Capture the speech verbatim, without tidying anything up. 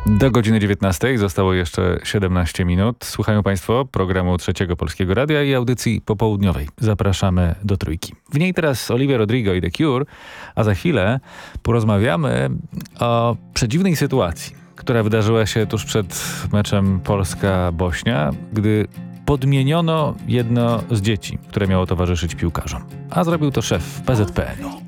Do godziny dziewiętnastej zostało jeszcze siedemnaście minut. Słuchają Państwo programu Trzeciego Polskiego Radia i audycji popołudniowej. Zapraszamy do Trójki. W niej teraz Olivia Rodrigo i The Cure, a za chwilę porozmawiamy o przedziwnej sytuacji, która wydarzyła się tuż przed meczem Polska-Bośnia, gdy podmieniono jedno z dzieci, które miało towarzyszyć piłkarzom. A zrobił to szef P Z P N u.